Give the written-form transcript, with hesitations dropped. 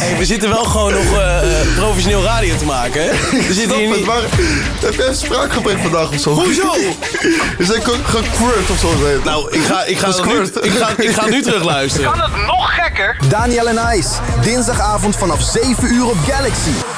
Hey, we zitten wel gewoon nog professioneel radio te maken, hè? We zitten hier niet... Maar heb jij een spraakgebrek vandaag of zo? Hoezo? Is hij gequird of zo? Nou, ik ga nu terugluisteren. Kan het nog gekker? Daniel en Ice, dinsdagavond vanaf 7 uur op Galaxy.